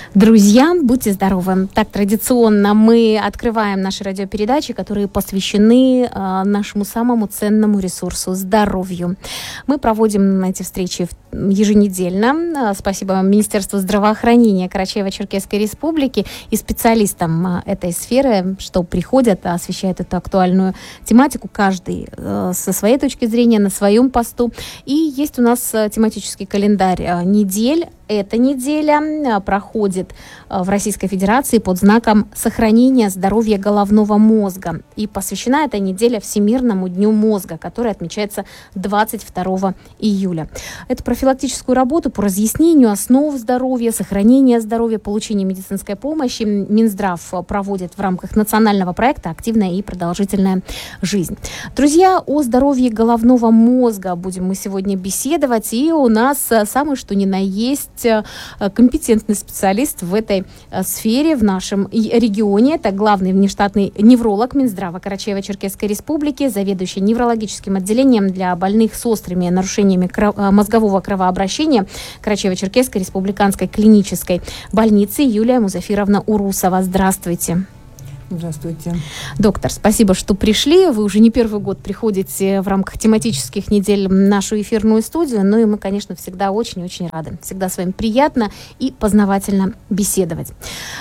Друзья, будьте здоровы. Так, традиционно мы открываем наши радиопередачи, которые посвящены нашему самому ценному ресурсу – здоровью. Мы проводим эти встречи еженедельно. Спасибо Министерству здравоохранения Карачаево-Черкесской Республики и специалистам этой сферы, что приходят, освещают эту актуальную тематику, каждый со своей точки зрения, на своем посту. И есть у нас тематический календарь недель. Эта неделя проходит в Российской Федерации под знаком сохранения здоровья головного мозга. И посвящена эта неделя Всемирному дню мозга, который отмечается 22 июля. Эту профилактическую работу по разъяснению основ здоровья, сохранения здоровья, получения медицинской помощи Минздрав проводит в рамках национального проекта «Активная и продолжительная жизнь». Друзья, о здоровье головного мозга будем мы сегодня беседовать. И у нас самый что ни на есть компетентный специалист в этой сфере в нашем регионе. Это главный внештатный невролог Минздрава Карачаево-Черкесской Республики, заведующий неврологическим отделением для больных с острыми нарушениями мозгового кровообращения Карачаево-Черкесской республиканской клинической больницы Юлия Музафировна Урусова. Здравствуйте. Здравствуйте. Доктор, спасибо, что пришли. Вы уже не первый год приходите в рамках тематических недель в нашу эфирную студию. Ну и мы, конечно, всегда очень-очень рады. Всегда с вами приятно и познавательно беседовать.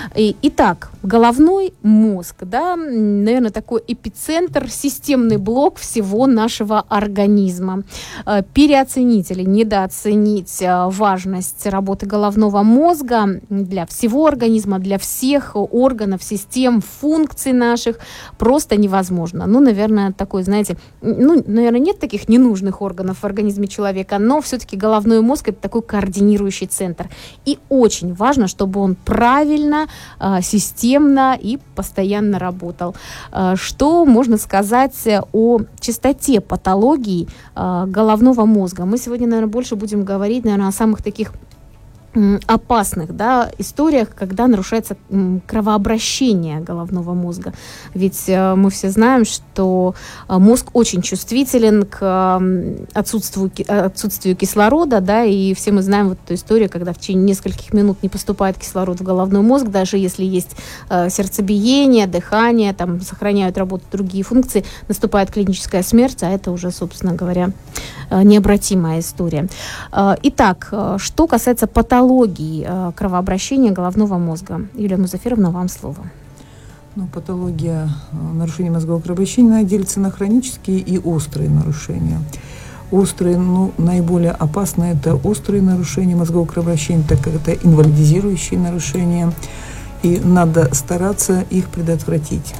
Итак, головной мозг, да, наверное, такой эпицентр, системный блок всего нашего организма. Переоценить или недооценить важность работы головного мозга для всего организма, для всех органов, систем, функций наших просто невозможно. Ну, наверное, такой, знаете, наверное, нет таких ненужных органов в организме человека, но все-таки головной мозг – это такой координирующий центр. И очень важно, чтобы он правильно, системно и постоянно работал. Что можно сказать о частоте патологий головного мозга? Мы сегодня, наверное, больше будем говорить, наверное, о самых таких опасных, да, историях, когда нарушается кровообращение головного мозга. Ведь мы все знаем, что мозг очень чувствителен к отсутствию кислорода, да, и все мы знаем вот эту историю, когда в течение нескольких минут не поступает кислород в головной мозг, даже если есть сердцебиение, дыхание, там сохраняют работу другие функции, наступает клиническая смерть, а это уже, собственно говоря, необратимая история. Итак, что касается патологии кровообращения головного мозга. Юлия Музафировна, вам слово. Патология нарушения мозгового кровообращения делится на хронические и острые нарушения. Острые, наиболее опасные – это острые нарушения мозгового кровообращения, так как это инвалидизирующие нарушения, и надо стараться их предотвратить.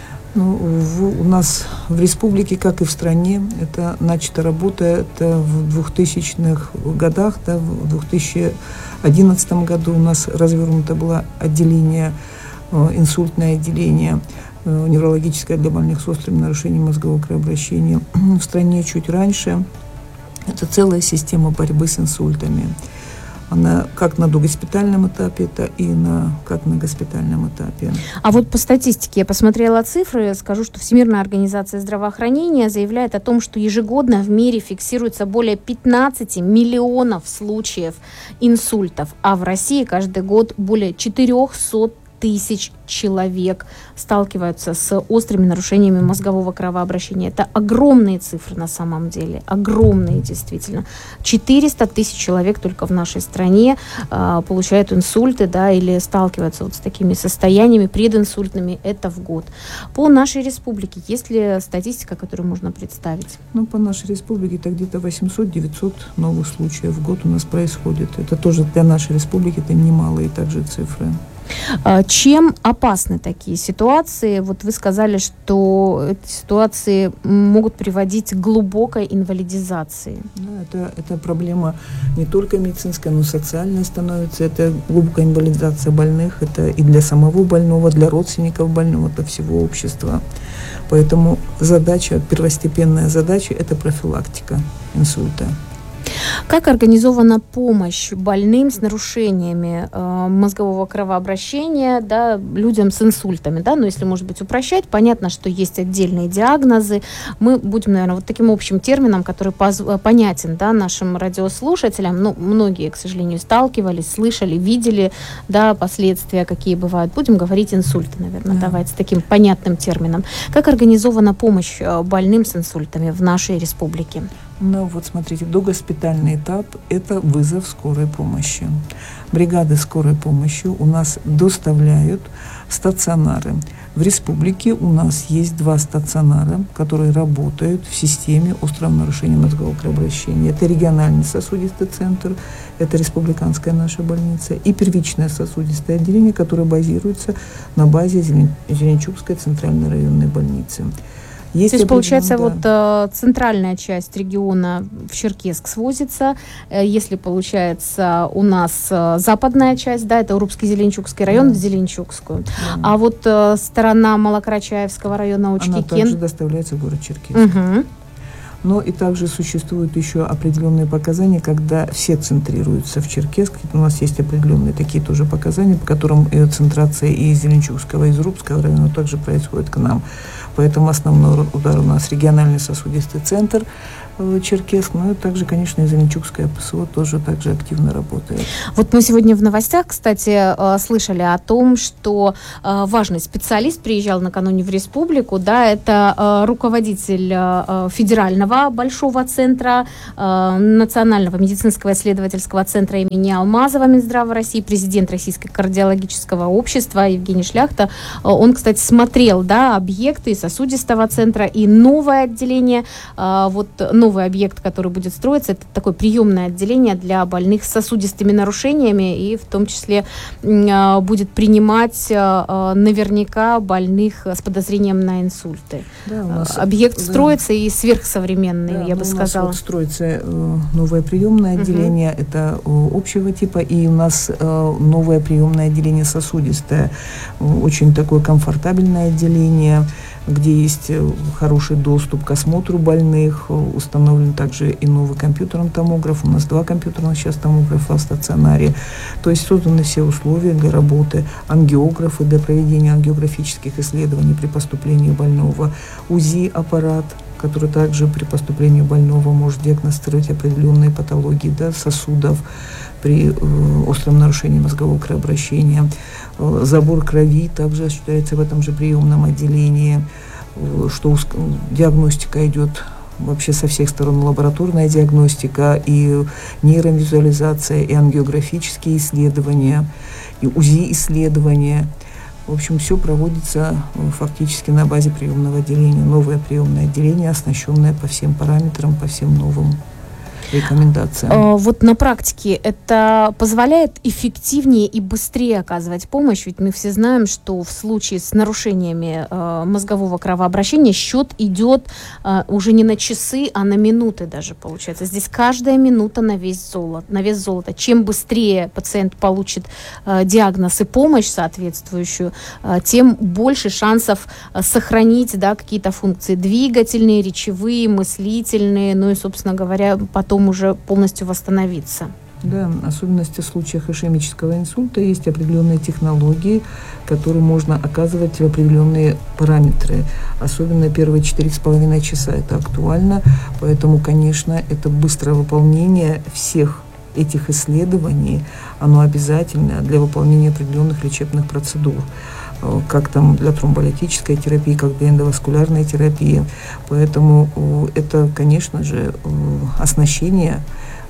У нас в республике, как и в стране, это начата работа, это в 2000-х годах, да, в 2011 году у нас развернуто было отделение, инсультное отделение, неврологическое для больных с острыми нарушениями мозгового кровообращения. В стране чуть раньше это целая система борьбы с инсультами. Она как на догоспитальном этапе, так и как на госпитальном этапе. А вот по статистике я посмотрела цифры, скажу, что Всемирная организация здравоохранения заявляет о том, что ежегодно в мире фиксируется более 15 миллионов случаев инсультов, а в России каждый год более 400 тысяч человек сталкиваются с острыми нарушениями мозгового кровообращения. Это огромные цифры на самом деле, огромные действительно. 400 тысяч человек только в нашей стране получают инсульты, да, или сталкиваются вот с такими состояниями прединсультными, это в год. По нашей республике есть ли статистика, которую можно представить? По нашей республике это где-то 800-900 новых случаев в год у нас происходит. Это тоже для нашей республики это немалые также цифры. Чем опасны такие ситуации? Вот вы сказали, что эти ситуации могут приводить к глубокой инвалидизации. Да, это проблема не только медицинская, но и социальная становится. Это глубокая инвалидизация больных, это и для самого больного, для родственников больного, для всего общества. Поэтому первостепенная задача – это профилактика инсульта. Как организована помощь больным с нарушениями мозгового кровообращения, да, людям с инсультами? Да? Ну, если, может быть, упрощать, понятно, что есть отдельные диагнозы. Мы будем, наверное, вот таким общим термином, который понятен, да, нашим радиослушателям. Ну, многие, к сожалению, сталкивались, слышали, видели, да, последствия, какие бывают. Будем говорить инсульты, наверное, давайте таким понятным термином. Как организована помощь больным с инсультами в нашей республике? Ну вот смотрите, догоспитальный этап – это вызов скорой помощи. Бригады скорой помощи у нас доставляют стационары. В республике у нас есть 2 стационара, которые работают в системе острого нарушения мозгового кровообращения. Это региональный сосудистый центр, это республиканская наша больница, и первичное сосудистое отделение, которое базируется на базе Зеленчукской центральной районной больницы. То есть, получается, вот центральная часть региона в Черкесск свозится. Если, получается, у нас западная часть, да, это Урупский Зеленчукский район, в Зеленчукскую. А вот сторона Малокрачаевского района Очкикен... Она также доставляется в город Черкесск. Но и также существуют еще определенные показания, когда все центрируются в Черкесск. У нас есть определенные такие тоже показания, по которым центрация и из Зеленчукского, и из Урупского района также происходит к нам. Поэтому основной удар у нас региональный сосудистый центр Черкесск, но также, конечно, и Зеленчукская ПСО тоже также активно работает. Вот мы сегодня в новостях, кстати, слышали о том, что важный специалист приезжал накануне в республику, да, это руководитель федерального большого центра, Национального медицинского исследовательского центра имени Алмазова Минздрава России, президент Российского кардиологического общества Евгений Шляхта. Он, кстати, смотрел, да, объекты сосудистого центра и новое отделение, вот новый объект, который будет строиться, это такое приемное отделение для больных с сосудистыми нарушениями, и в том числе будет принимать наверняка больных с подозрением на инсульты. Да, у нас объект строится и сверхсовременный, да, я бы сказала. У нас вот строится новое приемное отделение, это общего типа, и у нас новое приемное отделение сосудистое, очень такое комфортабельное отделение, где есть хороший доступ к осмотру больных, установлен также и новый компьютерный томограф, у нас 2 компьютерных сейчас томографа в стационаре, то есть созданы все условия для работы, ангиографы для проведения ангиографических исследований при поступлении больного, УЗИ-аппарат, который также при поступлении больного может диагностировать определенные патологии, да, сосудов при остром нарушении мозгового кровообращения. Забор крови также осуществляется в этом же приемном отделении, что диагностика идет вообще со всех сторон, лабораторная диагностика, и нейровизуализация, и ангиографические исследования, и УЗИ-исследования. В общем, все проводится фактически на базе приемного отделения. Новое приемное отделение, оснащенное по всем параметрам, по всем новым рекомендациям. Вот на практике это позволяет эффективнее и быстрее оказывать помощь, ведь мы все знаем, что в случае с нарушениями мозгового кровообращения счет идет уже не на часы, а на минуты даже, получается. Здесь каждая минута на вес золота. Чем быстрее пациент получит диагноз и помощь соответствующую, тем больше шансов сохранить, да, какие-то функции двигательные, речевые, мыслительные, ну и, собственно говоря, потом уже полностью восстановиться. Да, особенности в случаях ишемического инсульта есть определенные технологии, которые можно оказывать в определенные параметры. Особенно первые 4,5 часа это актуально, поэтому, конечно, это быстрое выполнение всех этих исследований, оно обязательно для выполнения определенных лечебных процедур, как там для тромболитической терапии, как для эндоваскулярной терапии. Поэтому это, конечно же, оснащение,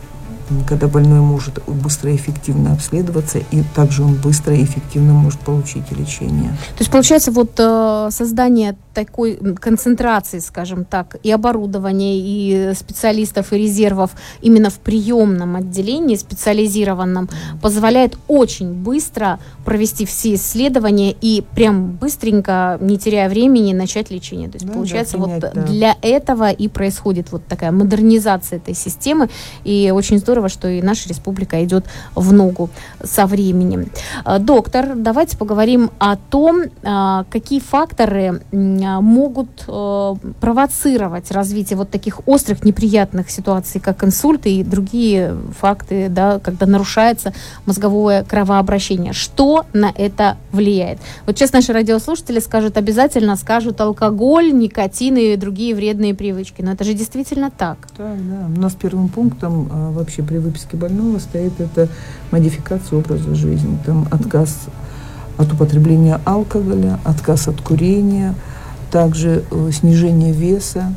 когда больной может быстро и эффективно обследоваться, и также он быстро и эффективно может получить лечение. То есть, получается, вот создание такой концентрации, скажем так, и оборудования, и специалистов, и резервов именно в приемном отделении, специализированном, позволяет очень быстро провести все исследования и прям быстренько, не теряя времени, начать лечение. То есть, получается, для этого и происходит вот такая модернизация этой системы, и очень здорово, что и наша республика идет в ногу со временем. Доктор, давайте поговорим о том, какие факторы могут провоцировать развитие вот таких острых, неприятных ситуаций, как инсульт и другие факты, да, когда нарушается мозговое кровообращение. Что на это влияет? Вот сейчас наши радиослушатели обязательно скажут алкоголь, никотин и другие вредные привычки. Но это же действительно так. Да. У нас первым пунктом вообще при выписке больного стоит это модификация образа жизни. Там отказ от употребления алкоголя, отказ от курения, также снижение веса.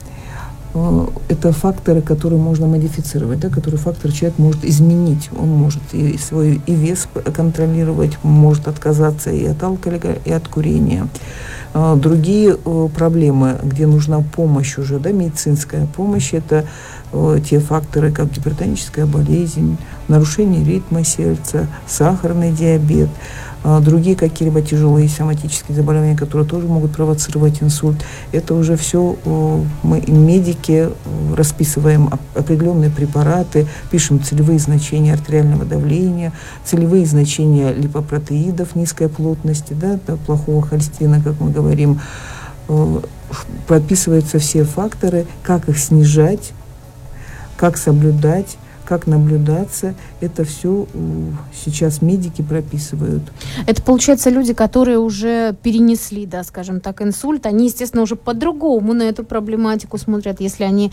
Это факторы, которые можно модифицировать, да, которые фактор человек может изменить. Он может и свой и вес контролировать, может отказаться и от алкоголя, и от курения. Другие проблемы, где нужна помощь уже, да, медицинская помощь, это те факторы, как гипертоническая болезнь, нарушение ритма сердца, сахарный диабет, другие какие-либо тяжелые соматические заболевания, которые тоже могут провоцировать инсульт. Это уже все мы, медики, расписываем определенные препараты, пишем целевые значения артериального давления, целевые значения липопротеидов низкой плотности, да, плохого холестерина, как мы говорим. Прописываются все факторы, как их снижать, как соблюдать, как наблюдаться, это все сейчас медики прописывают. Это, получается, люди, которые уже перенесли, да, скажем так, инсульт, они, естественно, уже по-другому на эту проблематику смотрят, если они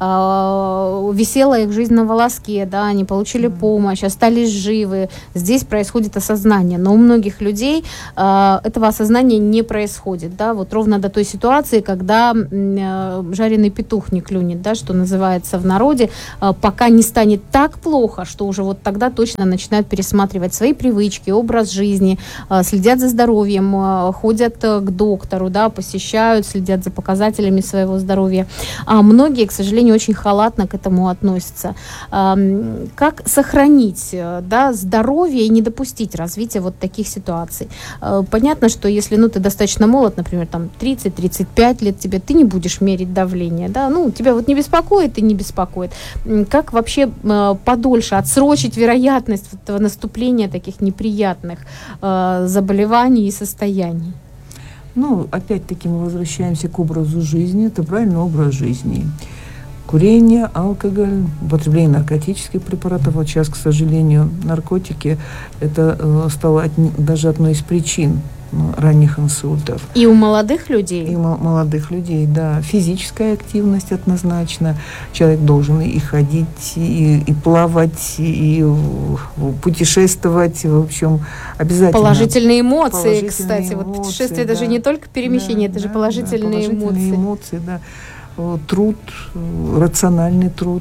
висела их жизнь на волоске, да, они получили помощь, остались живы, здесь происходит осознание, но у многих людей этого осознания не происходит, да, вот ровно до той ситуации, когда жареный петух не клюнет, да, что называется в народе, пока не станет так плохо, что уже вот тогда точно начинают пересматривать свои привычки, образ жизни, следят за здоровьем, ходят к доктору, да, посещают, следят за показателями своего здоровья. А многие, к сожалению, очень халатно к этому относятся. Как сохранить, да, здоровье и не допустить развития вот таких ситуаций? Понятно, что если, ты достаточно молод, например, там 30-35 лет тебе, ты не будешь мерить давление, да, тебя вот не беспокоит и не беспокоит. Как вообще подольше отсрочить вероятность этого наступления таких неприятных заболеваний и состояний? Опять-таки мы возвращаемся к образу жизни. Это правильный образ жизни. Курение, алкоголь, употребление наркотических препаратов. Вот сейчас, к сожалению, наркотики, это стало даже одной из причин ранних инсультов. И у молодых людей? И у молодых людей, да. Физическая активность однозначно. Человек должен и ходить, и плавать, и путешествовать. В общем, обязательно. Положительные эмоции, кстати. Вот путешествие, да. Это же не только перемещение, это же положительные эмоции, да. Труд, рациональный труд.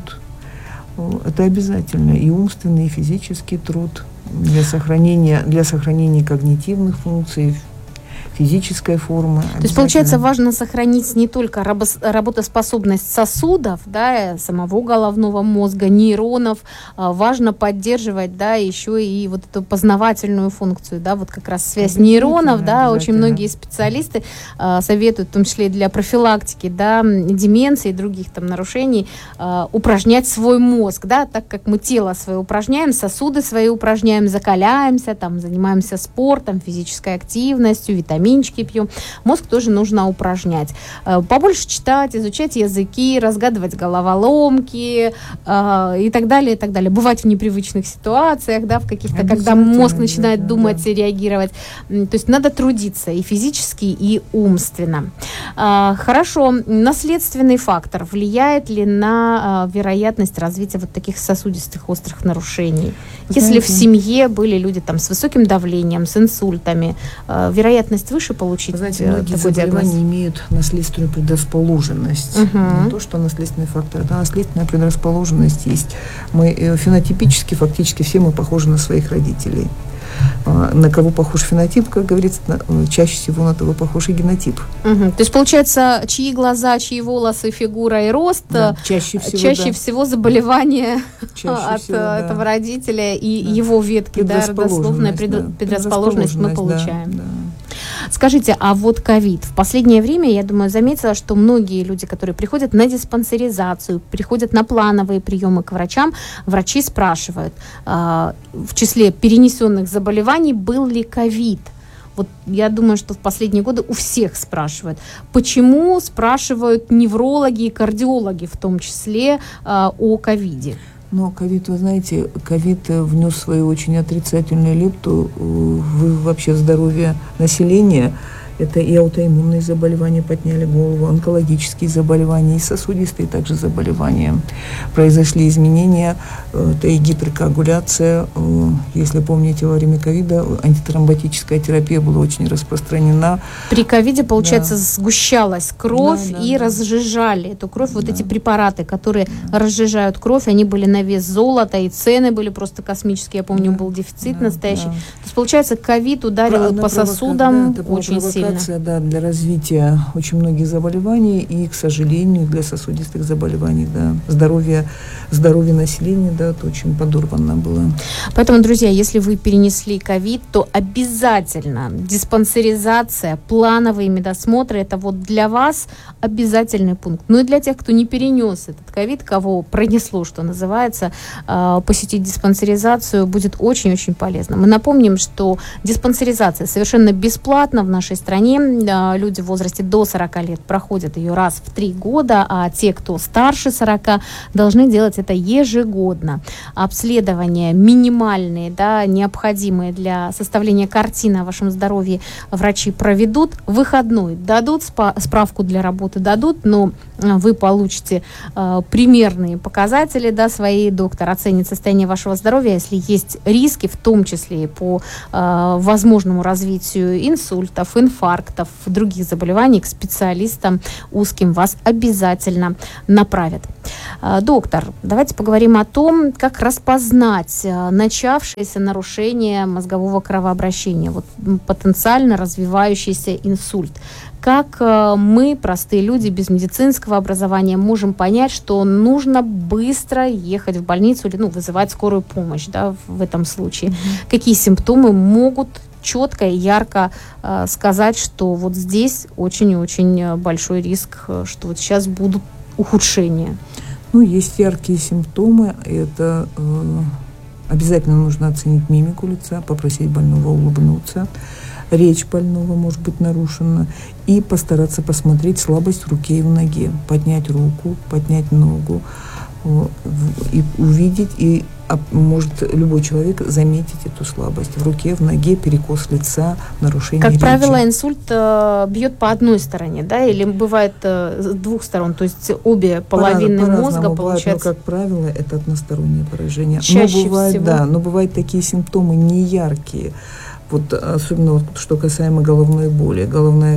Это обязательно. И умственный, и физический труд для сохранения когнитивных функций, физической формы. То есть, получается, важно сохранить не только работоспособность сосудов, да, самого головного мозга, нейронов, важно поддерживать, да, еще и вот эту познавательную функцию, да, вот как раз связь нейронов, да, очень многие специалисты советуют, в том числе и для профилактики, да, деменции и других там нарушений, упражнять свой мозг, да, так как мы тело свое упражняем, сосуды свои упражняем, закаляемся, там, занимаемся спортом, физической активностью, витаминами, пьем. Мозг тоже нужно упражнять. Побольше читать, изучать языки, разгадывать головоломки и так далее, и так далее. Бывать в непривычных ситуациях, да, в каких-то, когда мозг начинает думать и реагировать. То есть надо трудиться и физически, и умственно. Хорошо. Наследственный фактор влияет ли на вероятность развития вот таких сосудистых острых нарушений? Если в семье были люди там с высоким давлением, с инсультами, вероятность выше получить такой диагноз? Многие заболевания имеют наследственную предрасположенность. Не то, что наследственный фактор, это наследственная предрасположенность есть. Мы фенотипически, фактически все мы похожи на своих родителей. На кого похож фенотип, как говорится, чаще всего на того похож и генотип. То есть, получается, чьи глаза, чьи волосы, фигура и рост, да, чаще всего заболевания от этого родителя и его ветки, да, родословная предрасположенность мы получаем. Да. Скажите, а вот ковид. В последнее время, я думаю, заметила, что многие люди, которые приходят на диспансеризацию, приходят на плановые приемы к врачам, врачи спрашивают в числе перенесенных заболеваний, был ли ковид. Вот я думаю, что в последние годы у всех спрашивают. Почему спрашивают неврологи и кардиологи в том числе о ковиде? Но ковид, вы знаете, ковид внес свою очень отрицательную лепту в вообще здоровье населения. Это и аутоиммунные заболевания подняли голову, онкологические заболевания, и сосудистые также заболевания. Произошли изменения, это и гиперкоагуляция. Если помните, во время ковида антитромботическая терапия была очень распространена. При ковиде, получается, сгущалась кровь и разжижали эту кровь. Вот эти препараты, которые разжижают кровь, они были на вес золота, и цены были просто космические. Я помню, был дефицит настоящий. То есть, получается, ковид ударил по сосудам очень сильно. Да, для развития очень многих заболеваний и, к сожалению, для сосудистых заболеваний, да, здоровье населения, да, это очень подорвано было. Поэтому, друзья, если вы перенесли ковид, то обязательно диспансеризация, плановые медосмотры, это вот для вас обязательный пункт. Ну и для тех, кто не перенес этот ковид, кого пронесло, что называется, посетить диспансеризацию будет очень-очень полезно. Мы напомним, что диспансеризация совершенно бесплатна в нашей стране. Люди в возрасте до 40 лет проходят ее раз в 3 года, а те, кто старше 40, должны делать это ежегодно. Обследования минимальные, да, необходимые для составления картины о вашем здоровье врачи проведут. Выходной дадут, справку для работы дадут, но вы получите примерные показатели, да, свои. Доктор оценит состояние вашего здоровья, если есть риски, в том числе по возможному развитию инсультов, инфарктов, других заболеваний, к специалистам узким вас обязательно направят. Доктор, давайте поговорим о том, как распознать начавшееся нарушение мозгового кровообращения, вот потенциально развивающийся инсульт. Как мы, простые люди без медицинского образования, можем понять, что нужно быстро ехать в больницу или вызывать скорую помощь, да, в этом случае? Какие симптомы могут четко и ярко сказать, что вот здесь очень и очень большой риск, что вот сейчас будут ухудшения? Есть яркие симптомы. Это обязательно нужно оценить мимику лица, попросить больного улыбнуться. Речь больного может быть нарушена. И постараться посмотреть слабость в руке и в ноге. Поднять руку, поднять ногу. И увидеть, и может любой человек заметить эту слабость в руке, в ноге, перекос лица, нарушение речи. Как правило, инсульт бьет по одной стороне, да, или бывает с двух сторон, то есть обе половины мозга, получается. Но, как правило, это одностороннее поражение. Чаще всего. Но бывают такие симптомы неяркие. Вот особенно что касаемо головной боли.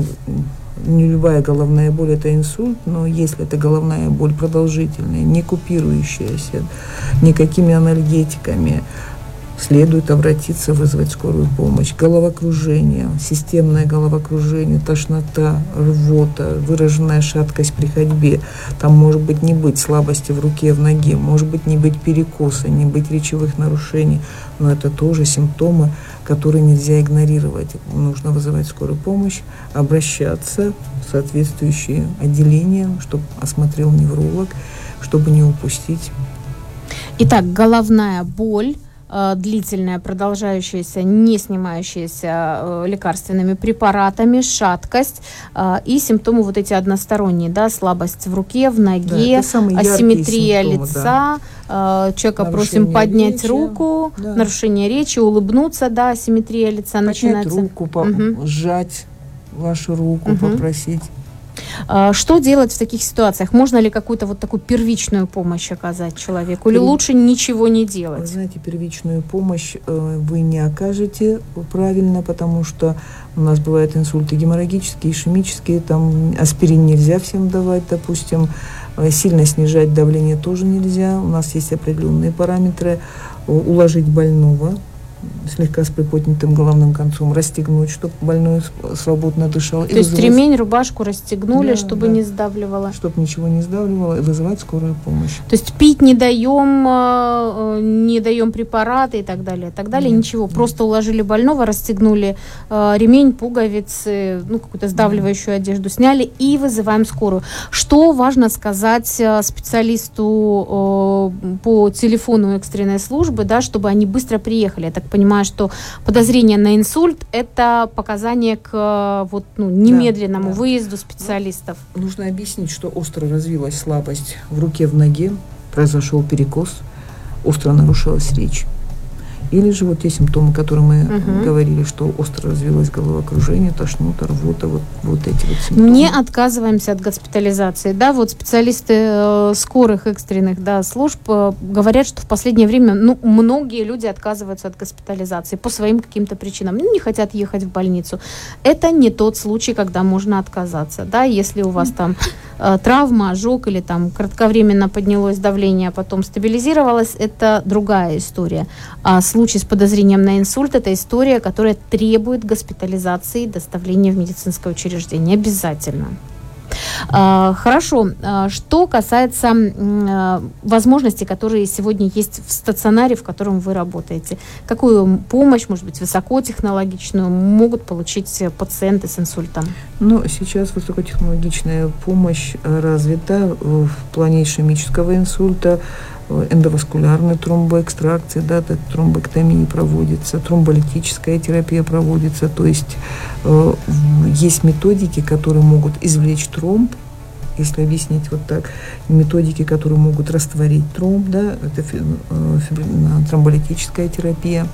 Не любая головная боль – это инсульт, но если это головная боль продолжительная, не купирующаяся никакими анальгетиками, следует обратиться, вызвать скорую помощь. Головокружение, системное головокружение, тошнота, рвота, выраженная шаткость при ходьбе. Там может быть не быть слабости в руке, в ноге, может быть не быть перекоса, не быть речевых нарушений, но это тоже симптомы, которые нельзя игнорировать. Нужно вызывать скорую помощь, обращаться в соответствующие отделения, чтобы осмотрел невролог, чтобы не упустить. Итак, головная боль, длительная, продолжающаяся, не снимающаяся лекарственными препаратами, шаткость и симптомы вот эти односторонние, да, слабость в руке, в ноге, асимметрия лица, человека просим поднять руку, нарушение речи, улыбнуться, да, асимметрия лица начинается. Поднять руку, сжать вашу руку, попросить. Что делать в таких ситуациях? Можно ли какую-то вот такую первичную помощь оказать человеку? Или лучше ничего не делать? Вы знаете, первичную помощь вы не окажете правильно, потому что у нас бывают инсульты геморрагические, ишемические, там аспирин нельзя всем давать, допустим, сильно снижать давление тоже нельзя. У нас есть определенные параметры. Уложить больного слегка с приподнятым головным концом, расстегнуть, чтобы больной свободно дышал. То есть ремень, рубашку расстегнули, чтобы не сдавливало? Чтобы ничего не сдавливало, и вызывать скорую помощь. То есть пить не даем препараты и так далее, ничего. Просто уложили больного, расстегнули ремень, пуговицы, какую-то сдавливающую одежду сняли и вызываем скорую. Что важно сказать специалисту по телефону экстренной службы, да, чтобы они быстро приехали? Я так понимаю, что подозрение на инсульт – это показание к немедленному выезду специалистов. Нужно объяснить, что остро развилась слабость в руке, в ноге, произошел перекос, остро нарушилась речь. Или же вот те симптомы, которые мы говорили, что остро развилось головокружение, тошнота, рвота, вот эти вот симптомы. Не отказываемся от госпитализации. Да, вот специалисты скорых экстренных служб говорят, что в последнее время многие люди отказываются от госпитализации по своим каким-то причинам. Не хотят ехать в больницу. Это не тот случай, когда можно отказаться. Да, если у вас там травма, ожог или там кратковременно поднялось давление, а потом стабилизировалось, это другая история. А случай с подозрением на инсульт – это история, которая требует госпитализации и доставления в медицинское учреждение. Обязательно. Хорошо. Что касается возможностей, которые сегодня есть в стационаре, в котором вы работаете, какую помощь, может быть, высокотехнологичную, могут получить пациенты с инсультом? Сейчас высокотехнологичная помощь развита в плане ишемического инсульта, эндоваскулярной тромбоэкстракции, тромбэктомии проводится, тромболитическая терапия проводится, то есть есть методики, которые могут извлечь тромб, если объяснить вот так, методики, которые могут растворить тромб, это тромболитическая терапия.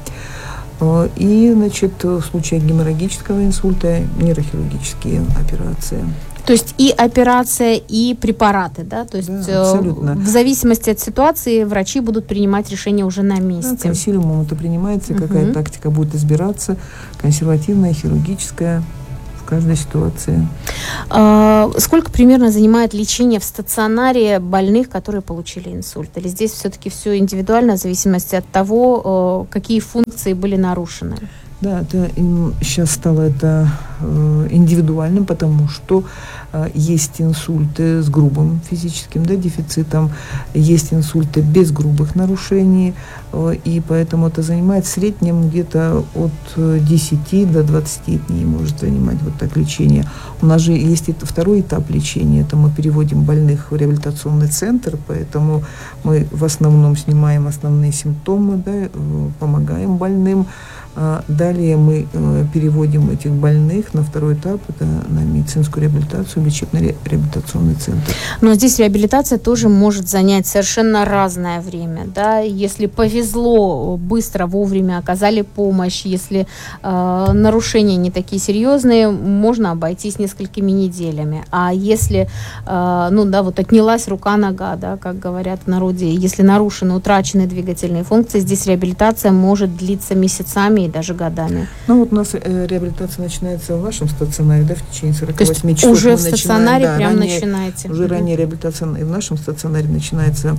И, в случае геморрагического инсульта нейрохирургические операции. То есть и операция, и препараты, да? То есть абсолютно. В зависимости от ситуации врачи будут принимать решение уже на месте. Консилиумом это принимается, какая тактика будет избираться, консервативная, хирургическая, в каждой ситуации. Сколько примерно занимает лечение в стационаре больных, которые получили инсульт? Или здесь все-таки все индивидуально, в зависимости от того, какие функции были нарушены? Да, сейчас стало это индивидуальным, потому что есть инсульты с грубым физическим дефицитом, есть инсульты без грубых нарушений, и поэтому это занимает в среднем где-то от 10 до 20 дней может занимать вот так лечение. У нас же есть второй этап лечения, это мы переводим больных в реабилитационный центр, поэтому мы в основном снимаем основные симптомы, помогаем больным. Далее мы переводим этих больных на второй этап, это на медицинскую реабилитацию, лечебно-реабилитационный центр. Но здесь реабилитация тоже может занять совершенно разное время, да, если повезло, быстро, вовремя оказали помощь, если нарушения не такие серьезные, можно обойтись несколькими неделями, а если, отнялась рука-нога, да, как говорят в народе, если нарушены, утрачены двигательные функции, здесь реабилитация может длиться месяцами и даже годами. У нас реабилитация начинается в вашем стационаре, в течение 48 часов. Уже в стационаре начинаете? Уже ранее реабилитация в нашем стационаре начинается,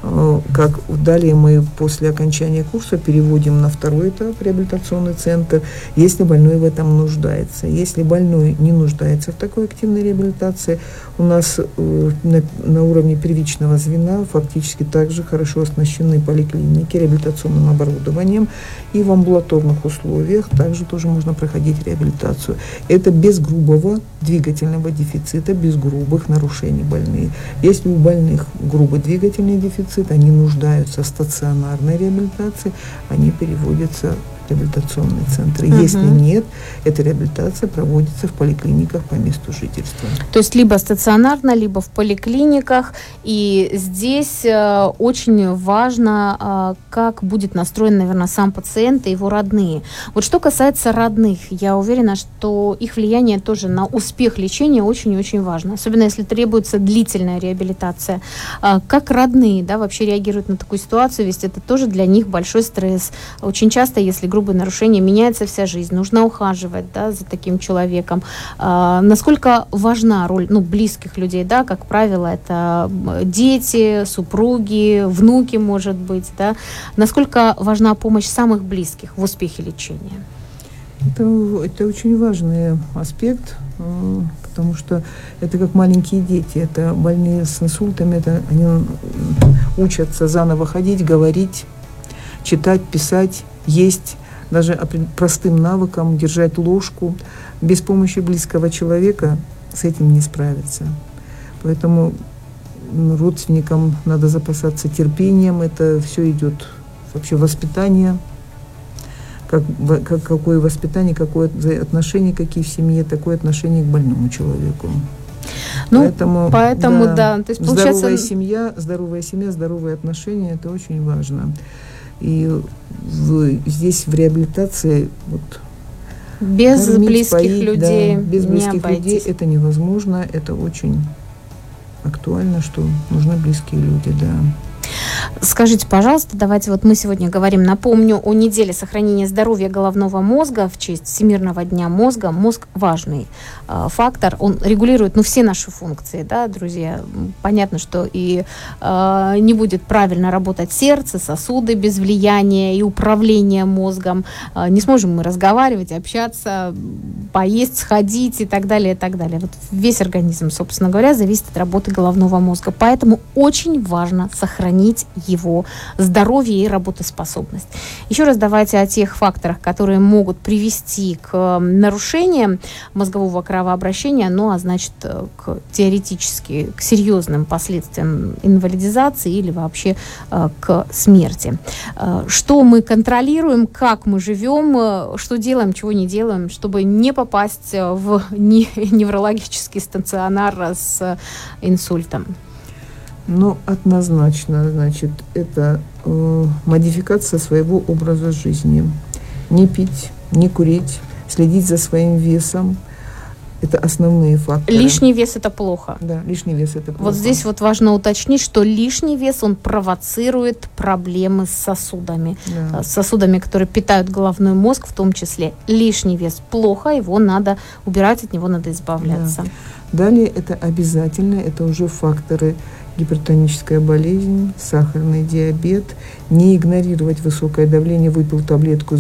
далее мы после окончания курса переводим на второй этап реабилитационный центр, если больной в этом нуждается. Если больной не нуждается в такой активной реабилитации, у нас на уровне первичного звена фактически также хорошо оснащены поликлиники реабилитационным оборудованием, и в амбулаторных условиях также тоже можно проходить реабилитацию. Это без грубого двигательного дефицита, без грубых нарушений больные. Если у больных грубый двигательный дефицит, они нуждаются в стационарной реабилитации, они переводятся в реабилитационные центры. Если нет, эта реабилитация проводится в поликлиниках по месту жительства. То есть либо стационарно, либо в поликлиниках. И здесь очень важно, как будет настроен, наверное, сам пациент и его родные. Вот что касается родных, я уверена, что их влияние тоже на успех лечения очень-очень важно. Особенно если требуется длительная реабилитация. Как родные, вообще реагируют на такую ситуацию? Ведь это тоже для них большой стресс. Очень часто, если грубые нарушения, меняется вся жизнь. Нужно ухаживать за таким человеком. Насколько важна роль близких людей? Как правило, это дети, супруги, внуки, может быть. Насколько важна помощь самых близких в успехе лечения? Это очень важный аспект, потому что это как маленькие дети. Это больные с инсультами, они учатся заново ходить, говорить, читать, писать, есть. Даже простым навыкам держать ложку. Без помощи близкого человека с этим не справиться. Поэтому родственникам надо запасаться терпением. Это все идет вообще воспитание. какое воспитание, какое отношение, какие в семье, такое отношение к больному человеку. Ну, поэтому да. То есть, здоровая семья, здоровые отношения, это очень важно. И здесь в реабилитации без кормить, близких поить, людей без близких не обойтись. людей это невозможно, это очень актуально, что нужны близкие люди, да. Скажите, пожалуйста, давайте мы сегодня говорим, напомню, о неделе сохранения здоровья головного мозга в честь Всемирного дня мозга. Мозг важный фактор, он регулирует все наши функции, да, друзья. Понятно, что и не будет правильно работать сердце, сосуды без влияния и управления мозгом. Не сможем мы разговаривать, общаться, поесть, сходить и так далее, и так далее. Весь организм, собственно говоря, зависит от работы головного мозга. Поэтому очень важно сохранить его здоровье и работоспособность. Еще раз давайте о тех факторах, которые могут привести к нарушениям мозгового кровообращения, а значит, теоретически к серьезным последствиям инвалидизации или вообще к смерти. Что мы контролируем, как мы живем, что делаем, чего не делаем, чтобы не попасть в неврологический стационар с инсультом? Однозначно, значит, это модификация своего образа жизни. Не пить, не курить, следить за своим весом. Это основные факторы. Лишний вес – это плохо. Да, лишний вес – это плохо. Здесь важно уточнить, что лишний вес, он провоцирует проблемы с сосудами. Да. С сосудами, которые питают головной мозг, в том числе. Лишний вес плохо, его надо убирать, от него надо избавляться. Да. Далее это обязательно, это уже факторы: гипертоническая болезнь, сахарный диабет, не игнорировать высокое давление, выпил таблетку,